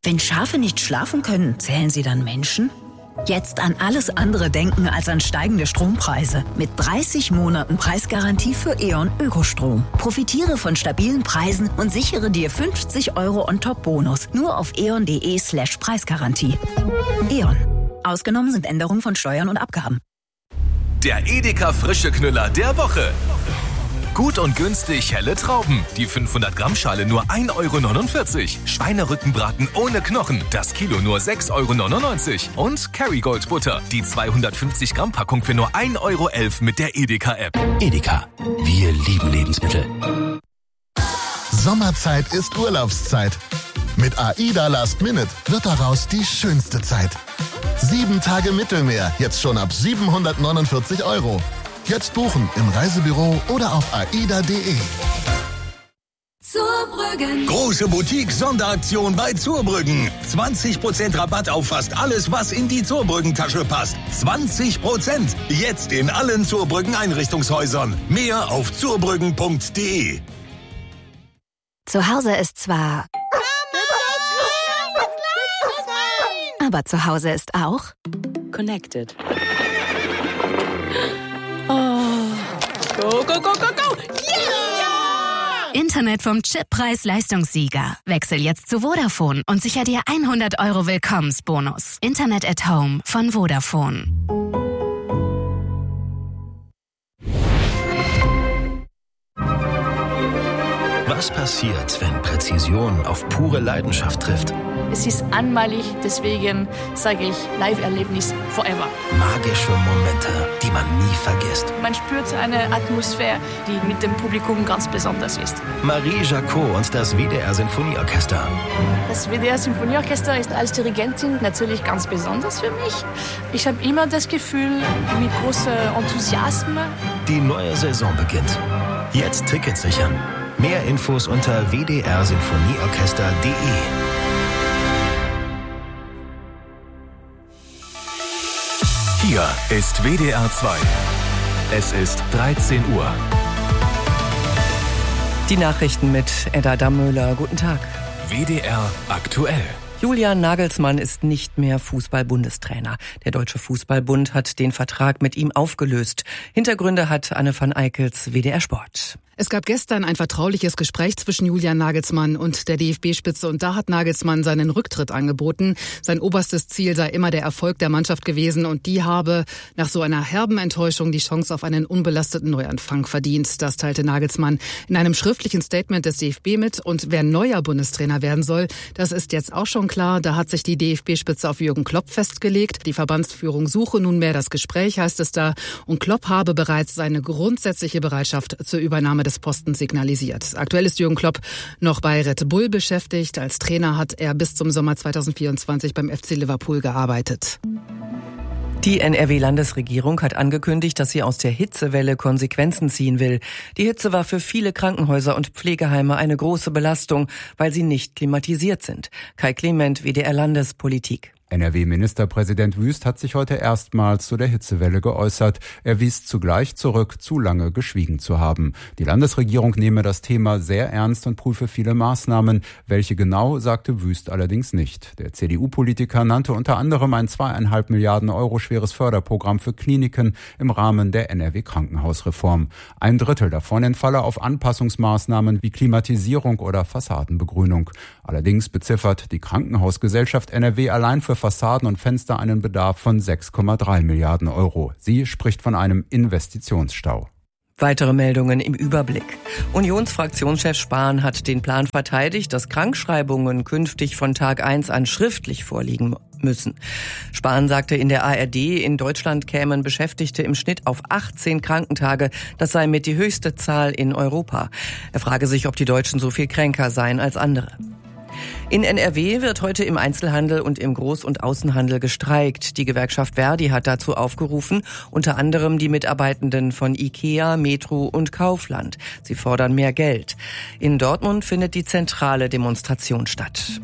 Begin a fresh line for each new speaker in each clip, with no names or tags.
Wenn Schafe nicht schlafen können, zählen sie dann Menschen? Jetzt an alles andere denken als an steigende Strompreise. Mit 30 Monaten Preisgarantie für E.ON Ökostrom. Profitiere von stabilen Preisen und sichere dir 50 € on top Bonus. Nur auf eon.de/Preisgarantie. E.ON. Ausgenommen sind Änderungen von Steuern und Abgaben.
Der Edeka frische Knüller der Woche. Gut und günstig helle Trauben. Die 500 Gramm Schale nur 1,49 €. Schweinerückenbraten ohne Knochen. Das Kilo nur 6,99 €. Und Kerrygold Butter. Die 250 Gramm Packung für nur 1,11 € mit der Edeka App.
Edeka. Wir lieben Lebensmittel.
Sommerzeit ist Urlaubszeit. Mit AIDA Last Minute wird daraus die schönste Zeit. 7 Tage Mittelmeer, jetzt schon ab 749 €. Jetzt buchen im Reisebüro oder auf aida.de.
Zurbrüggen.
Große Boutique-Sonderaktion bei Zurbrüggen. 20% Rabatt auf fast alles, was in die Zurbrüggen-Tasche passt. 20%. Jetzt in allen Zurbrüggen-Einrichtungshäusern. Mehr auf zurbrüggen.de.
Zu Hause ist zwar... Aber zu Hause ist auch...
Connected. Go, go, go, go, go!
Yeah! Internet vom Chip-Preis-Leistungssieger. Wechsel jetzt zu Vodafone und sicher dir 100 € Willkommensbonus. Internet at Home von Vodafone.
Was passiert, wenn Präzision auf pure Leidenschaft trifft?
Es ist einmalig, deswegen sage ich Live-Erlebnis forever.
Magische Momente, die man nie vergisst.
Man spürt eine Atmosphäre, die mit dem Publikum ganz besonders ist.
Marie Jacot und das WDR Sinfonieorchester.
Das WDR Sinfonieorchester ist als Dirigentin natürlich ganz besonders für mich. Ich habe immer das Gefühl, mit großem Enthusiasmus.
Die neue Saison beginnt. Jetzt Tickets sichern. Mehr Infos unter wdrsinfonieorchester.de.
Hier ist WDR 2. Es ist 13 Uhr.
Die Nachrichten mit Edda Dammöhler. Guten Tag.
WDR aktuell.
Julian Nagelsmann ist nicht mehr Fußball-Bundestrainer. Der Deutsche Fußballbund hat den Vertrag mit ihm aufgelöst. Hintergründe hat Anne van Eickels, WDR Sport.
Es gab gestern ein vertrauliches Gespräch zwischen Julian Nagelsmann und der DFB-Spitze und da hat Nagelsmann seinen Rücktritt angeboten. Sein oberstes Ziel sei immer der Erfolg der Mannschaft gewesen und die habe nach so einer herben Enttäuschung die Chance auf einen unbelasteten Neuanfang verdient. Das teilte Nagelsmann in einem schriftlichen Statement des DFB mit und wer neuer Bundestrainer werden soll, das ist jetzt auch schon klar. Da hat sich die DFB-Spitze auf Jürgen Klopp festgelegt. Die Verbandsführung suche nunmehr das Gespräch, heißt es da, und Klopp habe bereits seine grundsätzliche Bereitschaft zur Übernahme des Postens signalisiert. Aktuell ist Jürgen Klopp noch bei Red Bull beschäftigt. Als Trainer hat er bis zum Sommer 2024 beim FC Liverpool gearbeitet.
Die NRW-Landesregierung hat angekündigt, dass sie aus der Hitzewelle Konsequenzen ziehen will. Die Hitze war für viele Krankenhäuser und Pflegeheime eine große Belastung, weil sie nicht klimatisiert sind. Kai Clement, WDR Landespolitik.
NRW-Ministerpräsident Wüst hat sich heute erstmals zu der Hitzewelle geäußert. Er wies zugleich zurück, zu lange geschwiegen zu haben. Die Landesregierung nehme das Thema sehr ernst und prüfe viele Maßnahmen. Welche genau, sagte Wüst allerdings nicht. Der CDU-Politiker nannte unter anderem ein 2,5 Milliarden € schweres Förderprogramm für Kliniken im Rahmen der NRW-Krankenhausreform. 1/3 davon entfalle auf Anpassungsmaßnahmen wie Klimatisierung oder Fassadenbegrünung. Allerdings beziffert die Krankenhausgesellschaft NRW allein für Fassaden und Fenster einen Bedarf von 6,3 Milliarden €. Sie spricht von einem Investitionsstau.
Weitere Meldungen im Überblick. Unionsfraktionschef Spahn hat den Plan verteidigt, dass Krankschreibungen künftig von Tag 1 an schriftlich vorliegen müssen. Spahn sagte in der ARD, in Deutschland kämen Beschäftigte im Schnitt auf 18 Krankentage. Das sei mit die höchste Zahl in Europa. Er frage sich, ob die Deutschen so viel kränker seien als andere. In NRW wird heute im Einzelhandel und im Groß- und Außenhandel gestreikt. Die Gewerkschaft Verdi hat dazu aufgerufen, unter anderem die Mitarbeitenden von IKEA, Metro und Kaufland. Sie fordern mehr Geld. In Dortmund findet die zentrale Demonstration statt.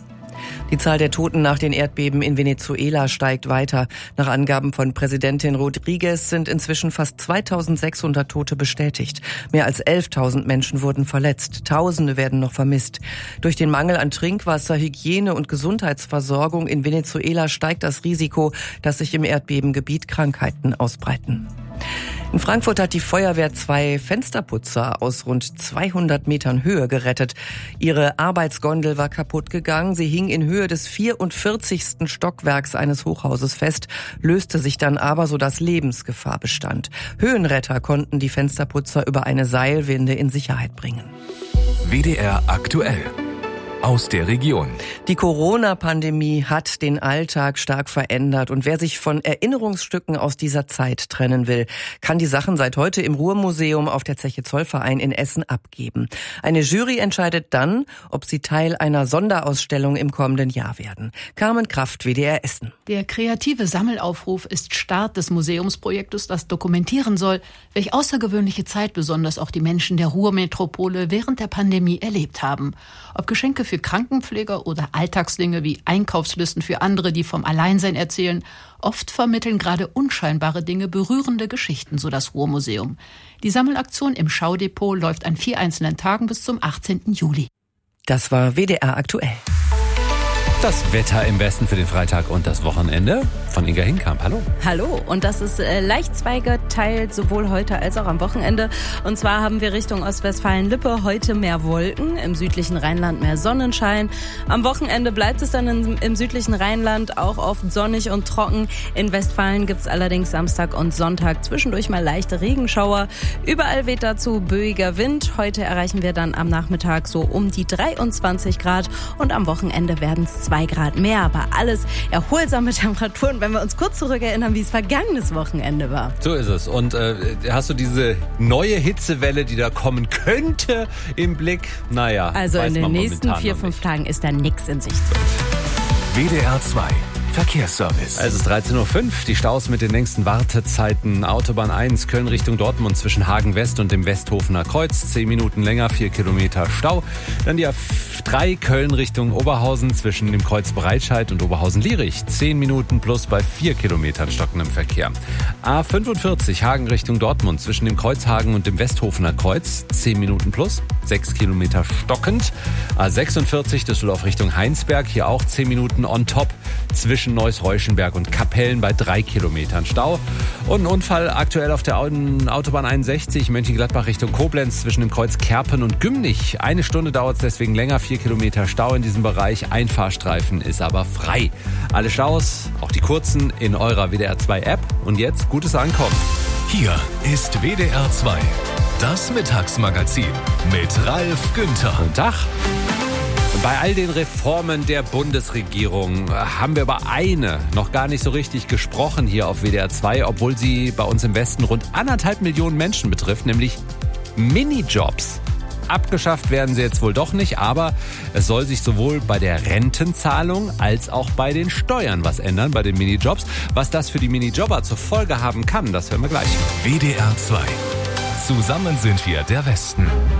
Die Zahl der Toten nach den Erdbeben in Venezuela steigt weiter. Nach Angaben von Präsidentin Rodriguez sind inzwischen fast 2600 Tote bestätigt. Mehr als 11.000 Menschen wurden verletzt. Tausende werden noch vermisst. Durch den Mangel an Trinkwasser, Hygiene und Gesundheitsversorgung in Venezuela steigt das Risiko, dass sich im Erdbebengebiet Krankheiten ausbreiten. In Frankfurt hat die Feuerwehr 2 Fensterputzer aus rund 200 Metern Höhe gerettet. Ihre Arbeitsgondel war kaputt gegangen. Sie hing in Höhe des 44. Stockwerks eines Hochhauses fest, löste sich dann aber, sodass Lebensgefahr bestand. Höhenretter konnten die Fensterputzer über eine Seilwinde in Sicherheit bringen.
WDR aktuell. Aus der Region.
Die Corona-Pandemie hat den Alltag stark verändert und wer sich von Erinnerungsstücken aus dieser Zeit trennen will, kann die Sachen seit heute im Ruhrmuseum auf der Zeche Zollverein in Essen abgeben. Eine Jury entscheidet dann, ob sie Teil einer Sonderausstellung im kommenden Jahr werden. Carmen Kraft, WDR Essen.
Der kreative Sammelaufruf ist Start des Museumsprojektes, das dokumentieren soll, welch außergewöhnliche Zeit besonders auch die Menschen der Ruhrmetropole während der Pandemie erlebt haben. Ob Geschenke für Krankenpfleger oder Alltagsdinge wie Einkaufslisten für andere, die vom Alleinsein erzählen. Oft vermitteln gerade unscheinbare Dinge berührende Geschichten, so das Ruhrmuseum. Die Sammelaktion im Schaudepot läuft an 4 einzelnen Tagen bis zum 18. Juli.
Das war WDR aktuell.
Das Wetter im Westen für den Freitag und das Wochenende von Inga Hinkamp. Hallo.
Hallo. Und das ist leicht zweigeteilt, sowohl heute als auch am Wochenende. Und zwar haben wir Richtung Ostwestfalen-Lippe heute mehr Wolken, im südlichen Rheinland mehr Sonnenschein. Am Wochenende bleibt es dann im südlichen Rheinland auch oft sonnig und trocken. In Westfalen gibt's allerdings Samstag und Sonntag zwischendurch mal leichte Regenschauer. Überall weht dazu böiger Wind. Heute erreichen wir dann am Nachmittag so um die 23 Grad und am Wochenende werden es 2 Grad mehr, aber alles erholsame Temperaturen, wenn wir uns kurz zurückerinnern, wie es vergangenes Wochenende war.
So ist es. Und hast du diese neue Hitzewelle, die da kommen könnte, im Blick? Naja,
also in den nächsten 4-5 Tagen ist da nichts in Sicht.
WDR 2 Verkehrsservice.
Es ist 13.05 Uhr, die Staus mit den längsten Wartezeiten. Autobahn 1, Köln Richtung Dortmund zwischen Hagen West und dem Westhofener Kreuz. 10 Minuten länger, 4 Kilometer Stau. Dann die A3, Köln Richtung Oberhausen zwischen dem Kreuz Breitscheid und Oberhausen-Lierich. 10 Minuten plus bei 4 Kilometern stockendem Verkehr. A45, Hagen Richtung Dortmund zwischen dem Kreuz Hagen und dem Westhofener Kreuz. 10 Minuten plus, 6 Kilometer stockend. A46, Düsseldorf Richtung Heinsberg. Hier auch 10 Minuten on top zwischen Neuss-Reuschenberg und Kapellen bei 3 Kilometern Stau. Und ein Unfall aktuell auf der Autobahn 61 Mönchengladbach Richtung Koblenz zwischen dem Kreuz Kerpen und Gümnich. 1 Stunde dauert es deswegen länger, 4 Kilometer Stau in diesem Bereich. Ein Fahrstreifen ist aber frei. Alle Staus, auch die kurzen, in eurer WDR 2 App. Und jetzt gutes Ankommen.
Hier ist WDR 2, das Mittagsmagazin mit Ralf Günther.
Guten Tag. Bei all den Reformen der Bundesregierung haben wir über eine noch gar nicht so richtig gesprochen hier auf WDR 2, obwohl sie bei uns im Westen rund 1,5 Millionen Menschen betrifft, nämlich Minijobs. Abgeschafft werden sie jetzt wohl doch nicht, aber es soll sich sowohl bei der Rentenzahlung als auch bei den Steuern was ändern, bei den Minijobs. Was das für die Minijobber zur Folge haben kann, das hören wir gleich.
WDR 2. Zusammen sind wir der Westen.